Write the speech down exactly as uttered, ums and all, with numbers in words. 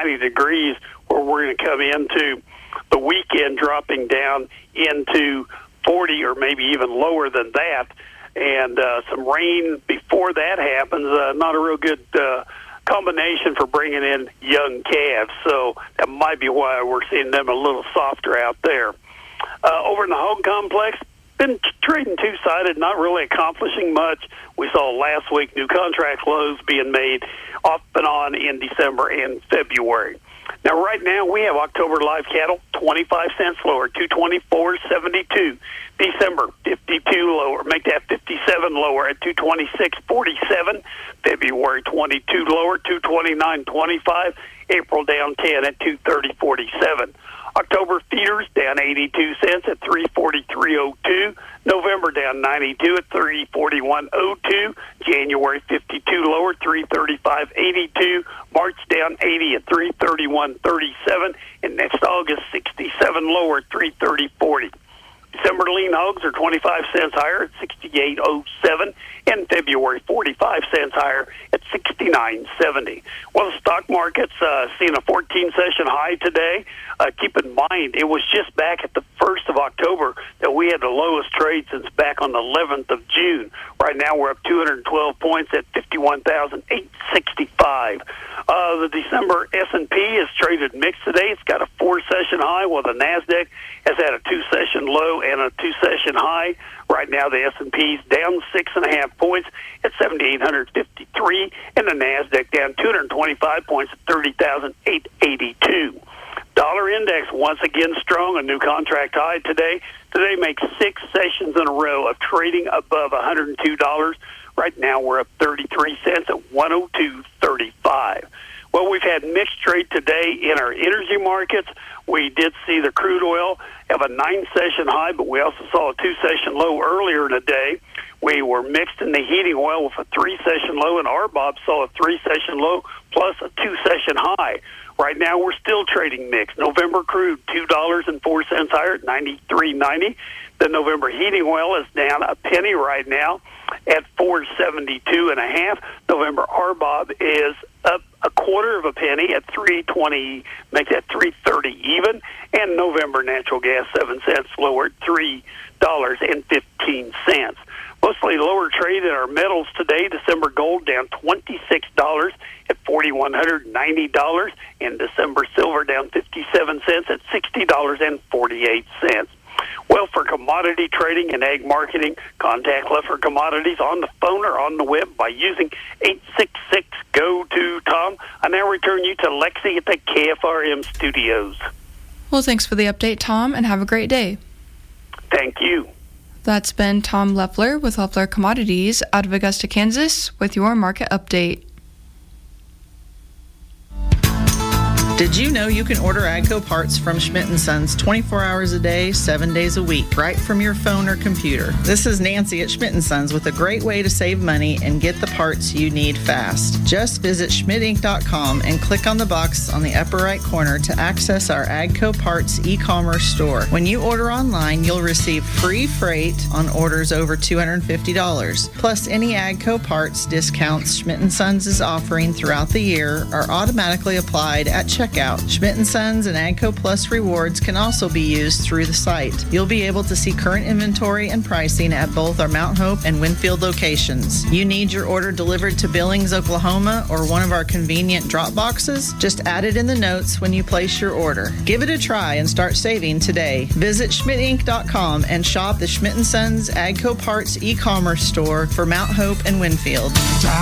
ninety degrees, where we're going to come into the weekend dropping down into forty or maybe even lower than that. And uh, some rain before that happens, uh, not a real good uh, combination for bringing in young calves. So that might be why we're seeing them a little softer out there. Uh, over in the hog complex, been trading two-sided, not really accomplishing much. We saw last week new contract lows being made off and on in December and February. Now, right now, we have October live cattle, twenty-five cents lower, two twenty-four seventy-two. December, fifty-two lower. Make that fifty-seven lower at two twenty-six forty-seven. February, twenty-two lower, two twenty-nine twenty-five. April down ten at two thirty forty-seven. October feeders down eighty-two cents at three forty-three oh two. November down ninety-two at three forty-one oh two. January fifty-two lower, three thirty-five eighty-two. March down eighty at three thirty-one thirty-seven. And next August, sixty-seven lower, three thirty forty. December lean hogs are twenty-five cents higher at sixty-eight oh seven, and February forty-five cents higher at sixty-nine seventy. Well, the stock market's uh, seeing a fourteen session high today. Uh, keep in mind, it was just back at the first of October that we had the lowest trade since back on the eleventh of June. Right now, we're up two hundred twelve points at fifty-one thousand eight hundred sixty-five. Uh, the December S and P is traded mixed today. It's got a four-session high, while the NASDAQ has had a two-session low and a two-session high. Right now, the S and P's down six and a half points at seven thousand eight hundred fifty-three, and the NASDAQ down two hundred twenty-five points at thirty thousand eight hundred eighty-two. Dollar index once again strong, a new contract high today. Today makes six sessions in a row of trading above one hundred two dollars. Right now, we're up thirty-three cents at one oh two thirty-five. Well, we've had mixed trade today in our energy markets. We did see the crude oil have a nine-session high, but we also saw a two-session low earlier in the day. We were mixed in the heating oil with a three-session low, and R B O B saw a three-session low plus a two-session high. Right now, we're still trading mixed. November crude, two dollars and four cents higher at ninety-three ninety. The November heating oil is down a penny right now at four seventy-two and a half. November R B O B is up a quarter of a penny at three twenty, make that three thirty even. And November natural gas seven cents lower at three dollars and fifteen cents. Mostly lower trade in our metals today. December gold down twenty-six dollars at four thousand one hundred ninety dollars, and December silver down fifty-seven cents at sixty dollars and forty-eight cents. Well, for commodity trading and ag marketing, contact Leffler Commodities on the phone or on the web by using eight six six, G O two, Tom. I now return you to Lexi at the K F R M studios. Well, thanks for the update, Tom, and have a great day. Thank you. That's been Tom Leffler with Leffler Commodities out of Augusta, Kansas, with your market update. Did you know you can order AGCO parts from Schmidt and Sons twenty-four hours a day, seven days a week, right from your phone or computer? This is Nancy at Schmidt and Sons with a great way to save money and get the parts you need fast. Just visit schmidt inc dot com and click on the box on the upper right corner to access our AGCO parts e-commerce store. When you order online, you'll receive free freight on orders over two hundred fifty dollars. Plus, any AGCO parts discounts Schmidt and Sons is offering throughout the year are automatically applied at checkout. Schmidt and Sons and AGCO Plus rewards can also be used through the site. You'll be able to see current inventory and pricing at both our Mount Hope and Winfield locations. You need your order delivered to Billings, Oklahoma, or one of our convenient drop boxes? Just add it in the notes when you place your order. Give it a try and start saving today. Visit schmidt inc dot com and shop the Schmidt and Sons AGCO Parts e-commerce store for Mount Hope and Winfield.